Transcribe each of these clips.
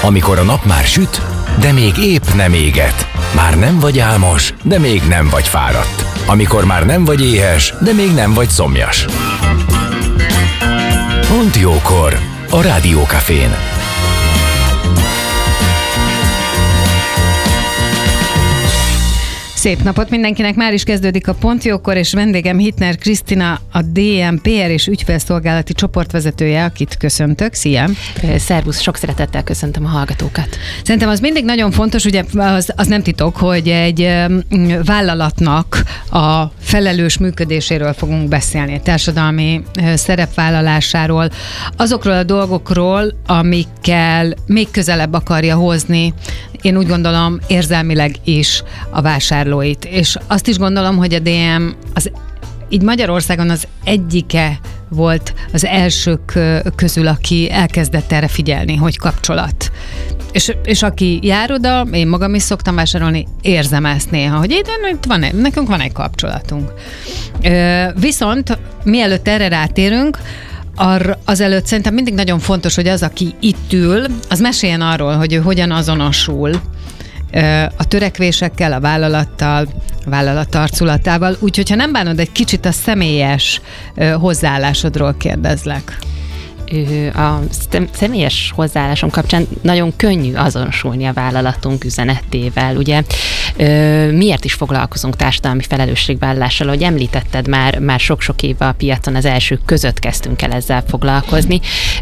Amikor a nap már süt, de még épp nem éget. Már nem vagy álmos, de még nem vagy fáradt. Amikor már nem vagy éhes, de még nem vagy szomjas. Pont jókor a Rádiókafén. Szép napot mindenkinek, már is kezdődik a Pont jókor, és vendégem Hittner Krisztina, a DM PR és ügyfélszolgálati csoportvezetője, akit köszöntök. Szia! Szervusz, sok szeretettel köszöntöm a hallgatókat. Szerintem az mindig nagyon fontos, ugye az nem titok, hogy egy vállalatnak a felelős működéséről fogunk beszélni, társadalmi szerepvállalásáról, azokról a dolgokról, amikkel még közelebb akarja hozni, én úgy gondolom, érzelmileg is a vásárlóit. És azt is gondolom, hogy a DM így Magyarországon az egyike volt az elsők közül, aki elkezdett erre figyelni, hogy kapcsolat. És aki jár oda, én magam is szoktam vásárolni, érzem ezt néha, hogy nekünk van egy kapcsolatunk. Viszont mielőtt erre rátérünk, azelőtt szerintem mindig nagyon fontos, hogy az, aki itt ül, az meséljen arról, hogy ő hogyan azonosul a törekvésekkel, a vállalattal, a vállalat arculatával. Úgyhogy, ha nem bánod, egy kicsit a személyes hozzáállásodról kérdezlek. A személyes hozzáállásom kapcsán nagyon könnyű azonosulni a vállalatunk üzenetével. Ugye miért is foglalkozunk társadalmi felelősségvállalással? Ahogy említetted, már sok-sok éve a piacon az elsők között kezdtünk el ezzel foglalkozni.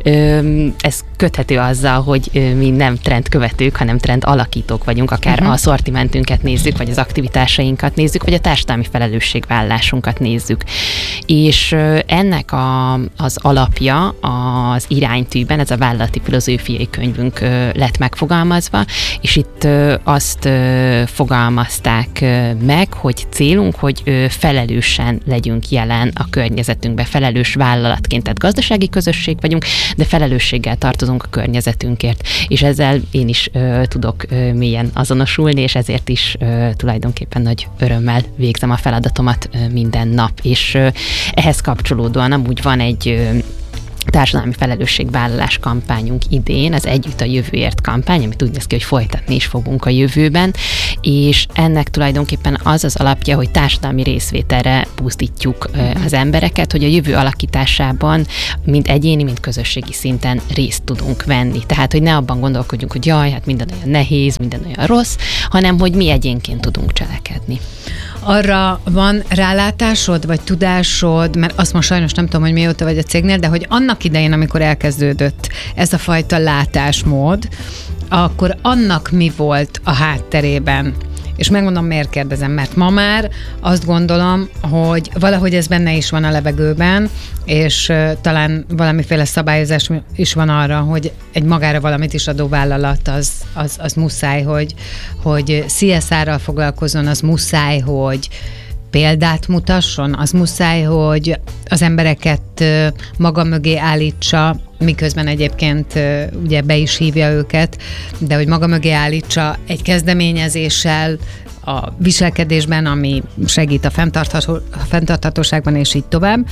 Ez köthető azzal, hogy mi nem trendkövetők, hanem trend alakítók vagyunk, akár a szortimentünket nézzük, vagy az aktivitásainkat nézzük, vagy a társadalmi felelősségvállalásunkat nézzük. És ennek az alapja az iránytűben, ez a vállalati filozófiai könyvünk lett megfogalmazva, és itt azt fogalmazták meg, hogy célunk, hogy felelősen legyünk jelen a környezetünkben, felelős vállalatként, tehát gazdasági közösség vagyunk, de felelősséggel tartozunk a környezetünkért, és ezzel én is tudok mélyen azonosulni, és ezért is tulajdonképpen nagy örömmel végzem a feladatomat minden nap, és ehhez kapcsolódóan amúgy van egy társadalmi felelősségvállalás kampányunk idén, az Együtt a jövőért kampány, amit úgy néz ki, hogy folytatni is fogunk a jövőben, és ennek tulajdonképpen az az alapja, hogy társadalmi részvételre buzdítjuk az embereket, hogy a jövő alakításában mind egyéni, mind közösségi szinten részt tudunk venni. Tehát, hogy ne abban gondolkodjunk, hogy jaj, hát minden olyan nehéz, minden olyan rossz, hanem, hogy mi egyénként tudunk cselekedni. Arra van rálátásod, vagy tudásod, mert azt most sajnos nem tudom, hogy mióta vagy a cégnél, de hogy annak idején, amikor elkezdődött ez a fajta látásmód, akkor annak mi volt a hátterében? És megmondom, miért kérdezem, mert ma már azt gondolom, hogy valahogy ez benne is van a levegőben, és talán valamiféle szabályozás is van arra, hogy egy magára valamit is adó vállalat, az muszáj, hogy CSR-ral foglalkozzon, az muszáj, hogy példát mutasson, az muszáj, hogy az embereket maga mögé állítsa, miközben egyébként ugye be is hívja őket, de hogy maga mögé állítsa egy kezdeményezéssel a viselkedésben, ami segít a fenntarthatóságban, és így tovább.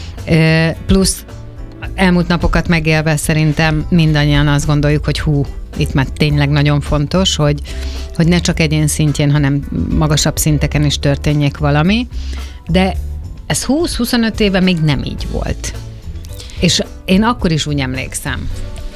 Plusz elmúlt napokat megélve szerintem mindannyian azt gondoljuk, hogy itt már tényleg nagyon fontos, hogy ne csak egyén szintjén, hanem magasabb szinteken is történjék valami, de ez 20-25 éve még nem így volt. És én akkor is úgy emlékszem,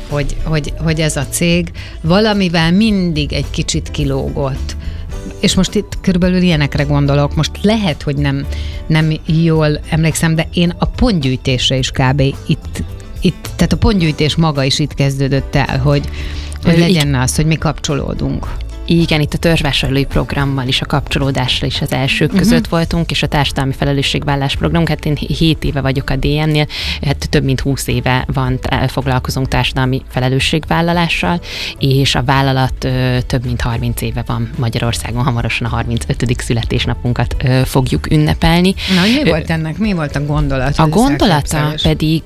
hogy ez a cég valamivel mindig egy kicsit kilógott. És most itt körülbelül ilyenekre gondolok. Most lehet, hogy nem jól emlékszem, de én a pontgyűjtésre is kb. Itt tehát a pontgyűjtés maga is itt kezdődött el, hogy legyen az, hogy mi kapcsolódunk. Igen, itt a törzsvásárlói programmal is, a kapcsolódásra is az elsők között voltunk, és a társadalmi felelősségvállalás programunk, hát én 7 éve vagyok a DM-nél, hát több mint 20 éve foglalkozunk társadalmi felelősségvállalással, és a vállalat több mint 30 éve van Magyarországon, hamarosan a 35. születésnapunkat fogjuk ünnepelni. Na, mi volt ennek? Mi volt a gondolat? A gondolata pedig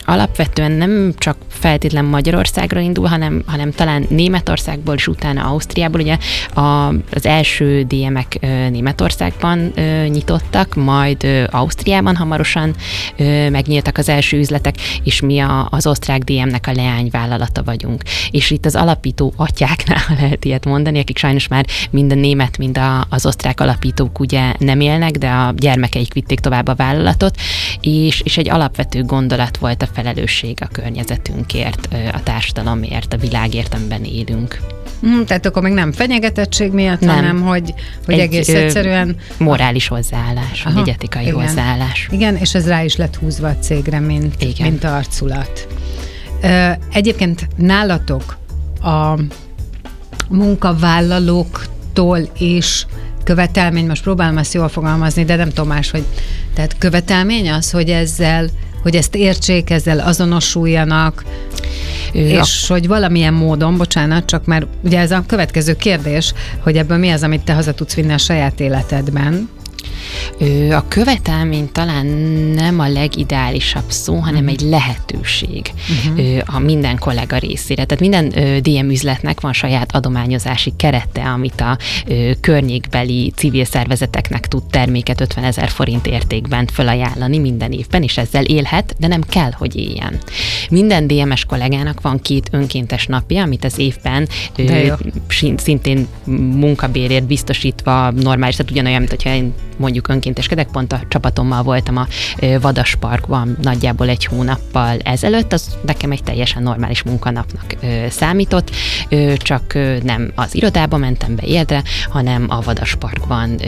alapvetően nem csak feltétlen Magyarországra indul, hanem talán Németországból és utána Ausztriából Ausztriából. Ugye az első DM-ek Németországban nyitottak, majd Ausztriában hamarosan megnyíltak az első üzletek, és mi az osztrák DM-nek a leányvállalata vagyunk. És itt az alapító atyáknál lehet ilyet mondani, akik sajnos már mind a német, mind az osztrák alapítók ugye nem élnek, de a gyermekeik vitték tovább a vállalatot, és egy alapvető gondolat volt a felelősség a környezetünkért, a társadalomért, a világért, amiben élünk. Tehát akkor még nem fenyegetettség miatt, hanem hogy egész egyszerűen... morális hozzáállás, egy etikai hozzáállás. Igen, és ez rá is lett húzva a cégre, mint arculat. Egyébként nálatok a munkavállalóktól is követelmény, most próbálom ezt jól fogalmazni, de nem tudom más, hogy tehát követelmény az, hogy hogy ezt értsék, ezzel azonosuljanak, és hogy valamilyen módon, bocsánat, csak mert ugye ez a következő kérdés, hogy ebből mi az, amit te haza tudsz vinni a saját életedben. A követelmény talán nem a legideálisabb szó, hanem egy lehetőség a minden kollega részére. Tehát minden DM üzletnek van saját adományozási kerete, amit a környékbeli civil szervezeteknek tud terméket 50 000 forint értékben felajánlani minden évben, és ezzel élhet, de nem kell, hogy éljen. Minden DM-es kollégának van 2 önkéntes napja, amit az évben szintén munkabérért biztosítva normális, tehát ugyanolyan, mint hogyha én mondjuk önkénteskedek, pont a csapatommal voltam a Vadas Parkban nagyjából 1 hónappal ezelőtt, az nekem egy teljesen normális munkanapnak számított, csak nem az irodába mentem be életre, hanem a Vadas Parkban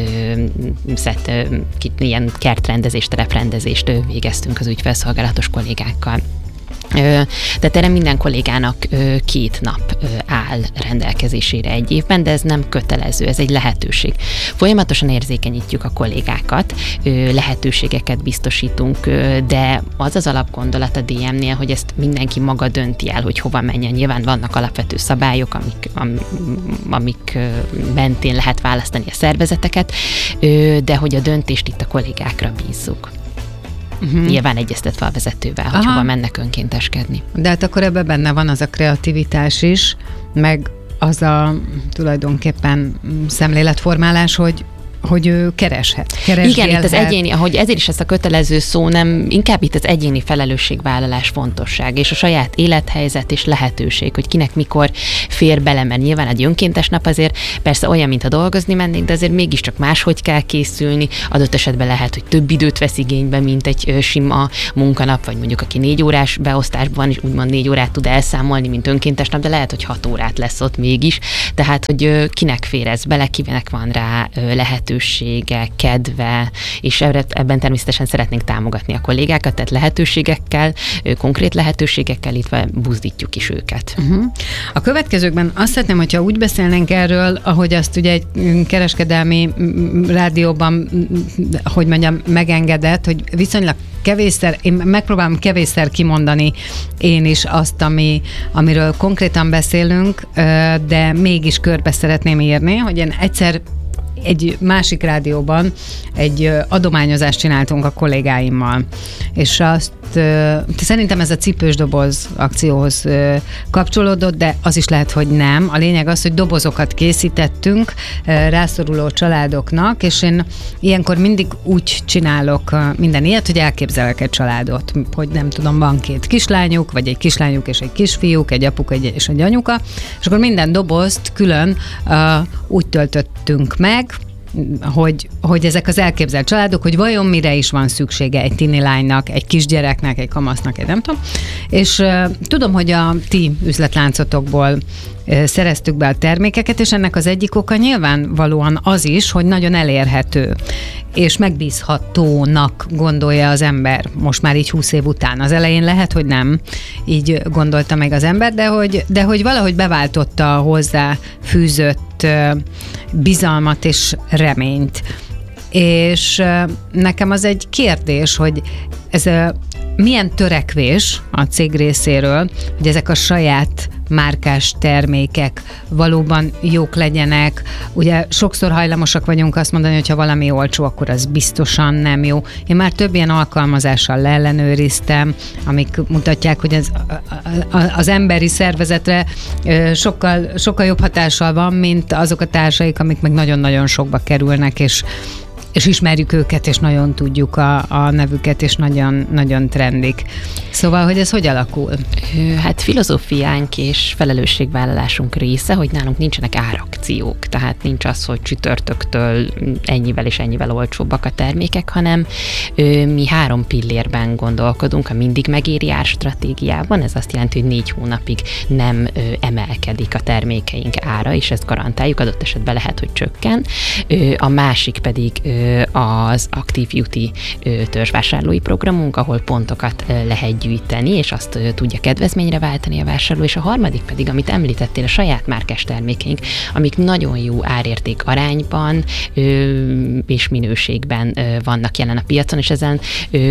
ilyen kertrendezést, tereprendezést végeztünk az ügyfelszolgálatos kollégákkal. Tehát erre minden kollégának 2 nap áll rendelkezésére egy évben, de ez nem kötelező, ez egy lehetőség. Folyamatosan érzékenyítjük a kollégákat, lehetőségeket biztosítunk, de az az alapgondolat a DM-nél, hogy ezt mindenki maga dönti el, hogy hova menjen. Nyilván vannak alapvető szabályok, amik mentén lehet választani a szervezeteket, de hogy a döntést itt a kollégákra bízzuk. Nyilván egyeztetve a vezetővel, hogy hova mennek önkénteskedni. De hát akkor ebben benne van az a kreativitás is, meg az a tulajdonképpen szemléletformálás, hogy ő keresgélhet. Igen, itt az egyéni, ahogy ezért is ezt a kötelező szó nem, inkább itt az egyéni felelősségvállalás fontosság, és a saját élethelyzet és lehetőség, hogy kinek mikor fér bele, mert nyilván egy önkéntes nap azért persze olyan, mint ha dolgozni mennénk, de azért mégiscsak máshogy kell készülni, adott esetben lehet, hogy több időt vesz igénybe, mint egy sima munkanap, vagy mondjuk aki 4 órás beosztásban is úgymond 4 órát tud elszámolni, mint önkéntes nap, de lehet, hogy 6 órát lesz ott mégis, tehát hogy kinek fér ez bele, kinek van rá lehetősége, kedve, és ebben természetesen szeretnénk támogatni a kollégákat, tehát lehetőségekkel, konkrét lehetőségekkel, illetve buzdítjuk is őket. A következőkben azt szeretném, hogyha úgy beszélnénk erről, ahogy azt ugye egy kereskedelmi rádióban, hogy mondjam, megengedett, hogy viszonylag kevésszer, én megpróbálom kevésszer kimondani én is azt, amiről konkrétan beszélünk, de mégis körbe szeretném írni, hogy én egyszer egy másik rádióban egy adományozást csináltunk a kollégáimmal, és azt szerintem ez a cipős doboz akcióhoz kapcsolódott, de az is lehet, hogy nem. A lényeg az, hogy dobozokat készítettünk rászoruló családoknak, és én ilyenkor mindig úgy csinálok minden ilyet, hogy elképzelek egy családot, hogy nem tudom, van 2 kislányuk, vagy egy kislányuk és egy kisfiúk, egy apuka és egy anyuka, és akkor minden dobozt külön úgy töltöttünk meg, hogy ezek az elképzelt családok, hogy vajon mire is van szüksége egy tini lánynak, egy kisgyereknek, egy kamasznak, egy nem tudom. És tudom, hogy a ti üzletláncotokból szereztük be a termékeket, és ennek az egyik oka nyilvánvalóan az is, hogy nagyon elérhető, és megbízhatónak gondolja az ember, most már így 20 év után. Az elején lehet, hogy nem így gondolta meg az ember, de hogy valahogy beváltotta a hozzá fűzött bizalmat és reményt. És nekem az egy kérdés, hogy ez milyen törekvés a cég részéről, hogy ezek a saját márkás termékek valóban jók legyenek. Ugye sokszor hajlamosak vagyunk azt mondani, hogy ha valami olcsó, akkor az biztosan nem jó. Én már több ilyen alkalmazással leellenőriztem, amik mutatják, hogy az emberi szervezetre sokkal jobb hatással van, mint azok a társaik, amik meg nagyon-nagyon sokba kerülnek, és ismerjük őket, és nagyon tudjuk a nevüket, és nagyon, nagyon trendik. Szóval, hogy ez hogy alakul? Hát filozófiánk és felelősségvállalásunk része, hogy nálunk nincsenek árakciók, tehát nincs az, hogy csütörtöktől ennyivel és ennyivel olcsóbbak a termékek, hanem mi 3 pillérben gondolkodunk a mindig megéri árstratégiában. Ez azt jelenti, hogy 4 hónapig nem emelkedik a termékeink ára, és ezt garantáljuk, adott esetben lehet, hogy csökken. A másik pedig az Active Beauty törzsvásárlói programunk, ahol pontokat lehet gyűjteni, és azt tudja kedvezményre váltani a vásárló, és a harmadik pedig, amit említettél, a saját márkás termékeink, amik nagyon jó árérték arányban és minőségben vannak jelen a piacon, és ezen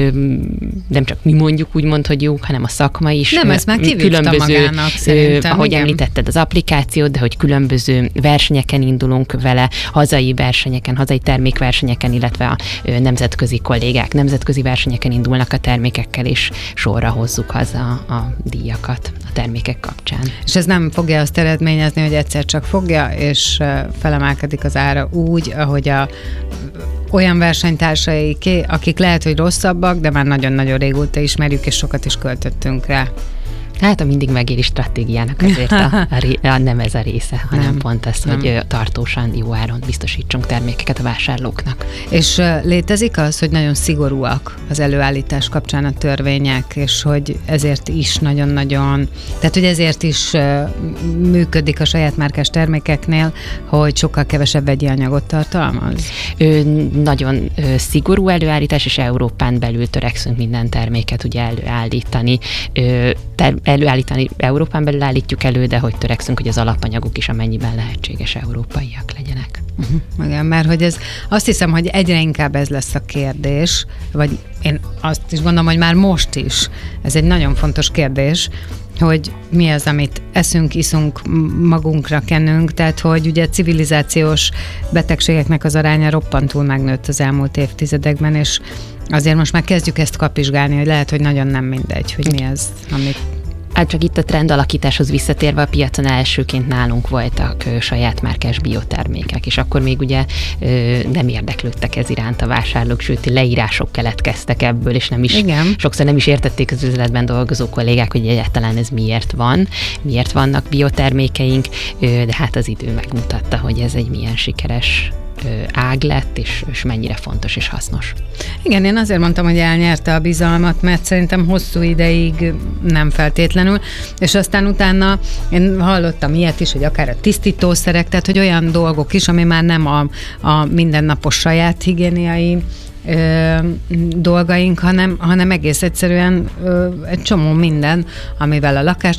nem csak mi mondjuk úgymond, hogy jók, hanem a szakma is. Nem, ezt már kivívta magának szerintem. Ahogy igen. említetted az applikációt, de hogy különböző versenyeken indulunk vele, hazai versenyeken, hazai termékversenyeken, illetve a nemzetközi kollégák nemzetközi versenyeken indulnak a termékekkel, és sorra hozzuk haza a díjakat a termékek kapcsán. És ez nem fogja azt eredményezni, hogy egyszer csak fogja, és felemelkedik az ára úgy, ahogy olyan versenytársaiké, akik lehet, hogy rosszabbak, de már nagyon-nagyon régóta ismerjük, és sokat is költöttünk rá. Hát a mindig megéri stratégiának azért nem ez a része, hanem nem, pont ez, hogy tartósan jó áron biztosítsunk termékeket a vásárlóknak. És létezik az, hogy nagyon szigorúak az előállítás kapcsán a törvények, és hogy ezért is nagyon-nagyon, tehát hogy ezért is működik a saját márkás termékeknél, hogy sokkal kevesebb vegyi anyagot tartalmaz? Nagyon szigorú előállítás, és Európán belül törekszünk minden terméket ugye előállítani. Európán belül állítjuk elő, de hogy törekszünk, hogy az alapanyagok is amennyiben lehetséges európaiak legyenek. Igen, mert hogy ez, azt hiszem, hogy egyre inkább ez lesz a kérdés, vagy én azt is gondolom, hogy már most is. Ez egy nagyon fontos kérdés, hogy mi az, amit eszünk, iszunk, magunkra kenünk, tehát hogy ugye civilizációs betegségeknek az aránya roppantul megnőtt az elmúlt évtizedekben, és azért most már kezdjük ezt kapizsgálni, hogy lehet, hogy nagyon nem mindegy, hogy mi az, amit... Hát csak itt a trend alakításhoz visszatérve, a piacon elsőként nálunk voltak saját márkás biotermékek, és akkor még ugye nem érdeklődtek ez iránt a vásárlók, sőt leírások keletkeztek ebből, és sokszor nem is értették az üzletben dolgozó kollégák, hogy egyáltalán ez miért vannak biotermékeink, de hát az idő megmutatta, hogy ez egy milyen sikeres ág lett, és mennyire fontos és hasznos. Igen, én azért mondtam, hogy elnyerte a bizalmat, mert szerintem hosszú ideig nem feltétlenül, és aztán utána én hallottam ilyet is, hogy akár a tisztítószerek, tehát hogy olyan dolgok is, ami már nem a mindennapos saját higiéniai dolgaink, hanem egész egyszerűen egy csomó minden, amivel a lakást